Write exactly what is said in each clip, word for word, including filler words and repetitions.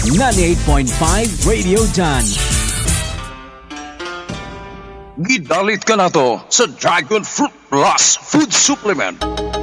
ninety-eight point five Radio Jan. Gidalit ka na to sa Dragon Fruit Plus Food Supplement.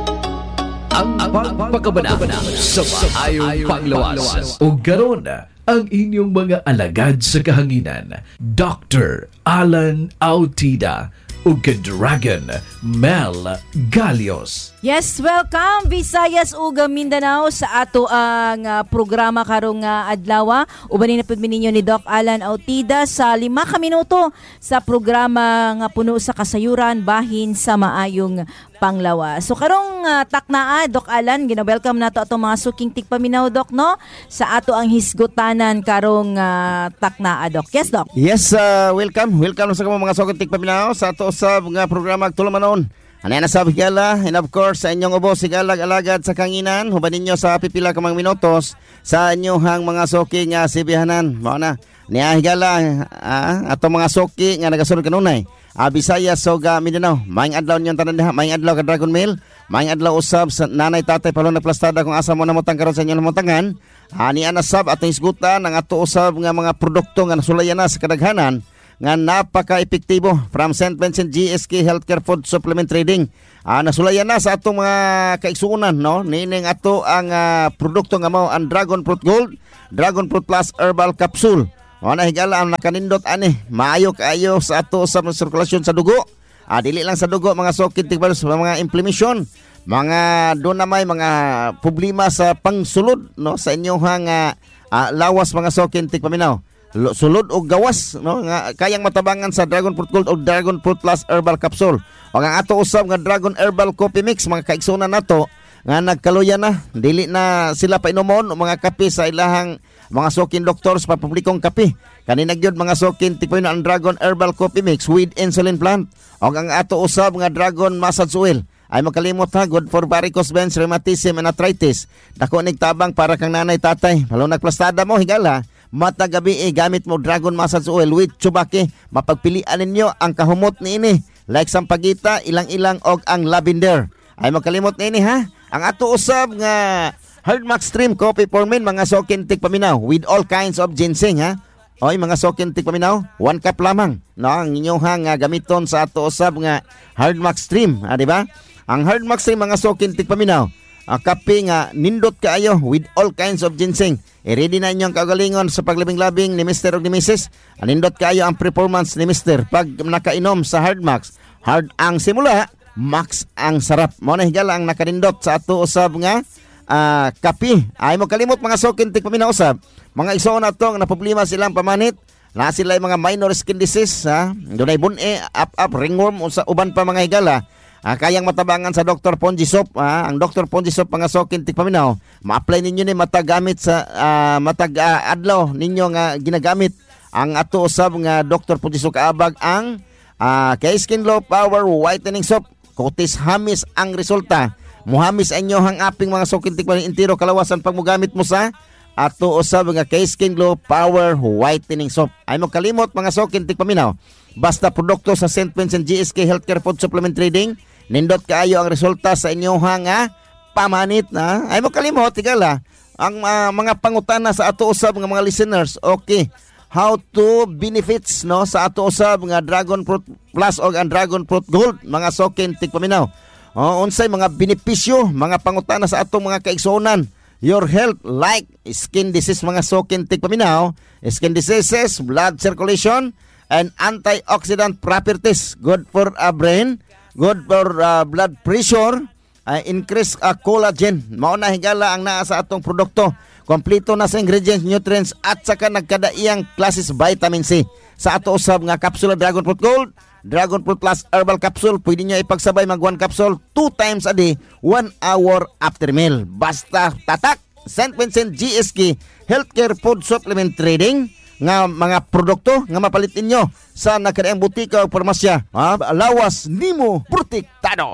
Ang pagpakabanabana sa maayong panglawas. O garon ang inyong mga alagad sa kahanginan. Doctor Alan Autida ug ka-Dragon Mel Galios. Yes, welcome Visayas ug Mindanao sa ato ang uh, programa karong uh, adlaw. Ubanin na pud ninyo ni Doc Alan Autida sa lima ka minuto sa programa nga puno sa kasayuran bahin sa maayong panglawas. So karong uh, taknaa Doc Alan, gina-welcome nato atong mga suking tigpaminaw Doc no sa ato ang hisgutanan karong uh, taknaa Doc. Yes Doc. Yes, uh, welcome. Welcome sa mga suking tigpaminaw sa ato sa mga programa tulumanon. Ano na sabi gala, and of course sa inyong ubos sigalag-alagad sa kanginan, huban ninyo sa pipila ka mga minutos sa inyong mga soki nga sibihanan. Mao na. Niya higala ah, ato mga soki nga nagasunod kanunay. Ah, Visayas so ga Mindanao. Maayong adlaw niyo tanan diha, maayong adlaw ka Dragon Mail. Maayong adlaw usab sa nanay tatay palong nagplastada kung asa mo namutang karon sa inyong namutangan. Ani ana sab atong isgutan ang ato usab nga mga produkto nga nasulayan na sa kadaghanan nga napaka-epektibo from Saint Vincent G S K Healthcare Food Supplement Trading. Ah, nasulayan na sa atong mga kaigsuonan no. Nining ato ang uh, produkto nga mao ang Dragon Fruit Gold, Dragon Fruit Plus Herbal Capsule. O na higala ang nakanindot ani, maayo kaayo sa ato sa sirkulasyon sa dugo. Ah, dili lang sa dugo mga sokit tigbalos sa mga inflammation, mga do na may mga problema sa pangsulod no sa inyong uh, uh, lawas mga sokit tigpaminaw. Sulod o gawas no nga kayang matabangan sa Dragon Fruit Gold o Dragon Fruit Plus Herbal Capsule. O ang ato usab nga Dragon Herbal Coffee Mix mga kaigsunan nato nga nagkaluya na, dili na sila painomon o mga kape sa ilahang mga sokin doctors pa publikong kape. Kanina gyud mga sokin tikpoy na ang Dragon Herbal Coffee Mix with insulin plant. O ang ato usab nga Dragon Massage Oil ay makalimot ha, good for varicose veins, rheumatism and arthritis. Dako nig tabang para kang nanay tatay. Palo nagplastada mo higala, mata gabi eh, gamit mo Dragon Massage Oil with Chubaki. Mapagpilian ninyo ang kahumot niini like sampagita, ilang-ilang og ang lavender. Ay makalimot niini ha. Ang ato usab nga Hardmax Stream Coffee for Men mga sokin tigpaminaw with all kinds of ginseng ha. Oy mga sokin tigpaminaw, one cup lamang. No, ang inyong hang uh, gamiton sa ato usab nga Hardmax Stream, ah, di ba? Ang Hardmax Stream mga sokin tigpaminaw, uh, kape nga nindot kaayo with all kinds of ginseng. I-ready na inyong kagalingon sa paglabing-labing ni Mister o ni Missus Nindot kaayo ang performance ni Mister pag nakainom sa Hardmax. Hard ang simula, max ang sarap. Mao na higala ang nakanindot sa ato usab nga uh, kape. Ay mo kalimot mga sokin tigpaminaw usab. Mga igsoon na to nga problema silang pamanit. Na sila mga minor skin disease ha. Dunay bun-e, up-up, ringworm o sa uban pa mga higala. Ah, kayang matabangan sa Doctor Ponji Soap. Ah, ang Doctor Ponji Soap mga sokin tigpaminaw. Ma-apply ninyo ni matagamit sa uh, matag uh, adlaw ninyo nga ginagamit. Ang ato usab nga Doctor Ponji Soap kaabag ang uh, kay Skin Glow Power Whitening Soap. Kutis hamis ang resulta. Muhamis inyo hang aping mga sokin tigpaminaw intiro kalawasan pag mogamit mo sa ato usab nga kay Skin Glow Power Whitening Soap. Ay mo kalimot mga sokin tigpaminaw. Basta produkto sa Saint Vincent G S K Healthcare Food Supplement Trading. Nindot kaayo ang resulta sa inyong nga pamanit na. Ay mo kalimot tigala ang uh, mga pangutana sa ato usab nga mga listeners. Okay. How to benefits no sa ato usab nga Dragon Fruit Plus o ang Dragon Fruit Gold mga sokin tigpaminaw. O unsay mga benepisyo, mga pangutana sa atong mga kaigsuonan. Your health like skin disease mga sokin tigpaminaw, skin diseases, blood circulation and antioxidant properties, good for a brain, good for uh, blood pressure, uh, increase uh, collagen. Mao na higala ang naa sa atong produkto. Kompleto na sa ingredients, nutrients at saka nagkadaiyang klases vitamin C. Sa ato usab nga kapsula Dragon Fruit Gold, Dragon Fruit Plus Herbal Capsule, pwede nyo ipagsabay mag one capsule two times a day, one hour after meal. Basta tatak, Saint Vincent G S K Healthcare Food Supplement Trading nga mga produkto nga mapalit ninyo sa nakadaang butika o parmasya. Ah, lawas nimo protektado.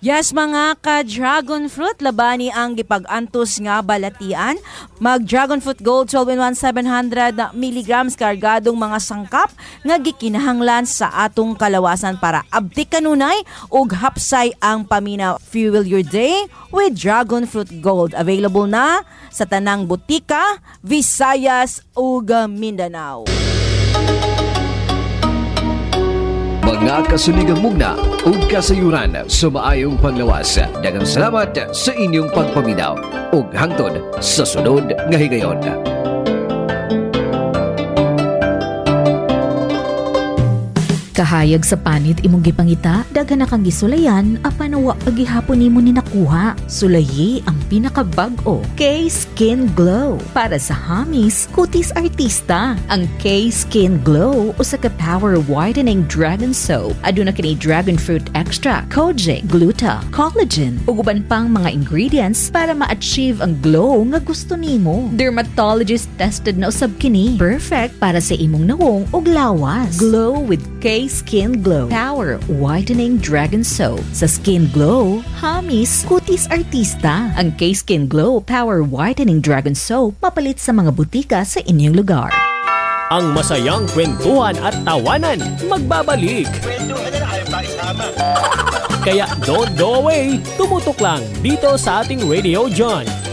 Yes, mga ka-dragon fruit, labani ang gipag-antos nga balatian. Mag-dragon fruit gold twelve in one seven hundred milligrams kargadong mga sangkap nga gikinahanglan sa atong kalawasan para abti kanunay ug hapsay ang paminaw. Fuel your day with dragon fruit gold. Available na sa tanang butika, Visayas ug Mindanao. Mga kasuligang mugna o kasayuran sa maayong panglawas. Daghang salamat sa inyong pagpaminaw ug hangtod sa sunod nga higayon. Kahayag sa panit imong gipangita, daghan na kang gisulayan, apan wa pagihapon nimo ni nakuha. Sulayi ang pinakabag-o, K-Skin Glow. Para sa hamis, kutis artista. Ang K-Skin Glow usa ka power whitening dragon soap. Aduna kini dragon fruit extract, kojic, gluta, collagen, ug uban pang mga ingredients para ma-achieve ang glow nga gusto nimo. Dermatologist tested na usab kini. Perfect para sa imong nawong ug lawas. Glow with K Skin Glow Power Whitening Dragon Soap. Sa Skin Glow, hamis, kutis artista. Ang K-Skin Glow Power Whitening Dragon Soap mapalit sa mga butika sa inyong lugar. Ang masayang kwentuhan at tawanan magbabalik. Kaya don't go away, tumutok lang dito sa ating Radio John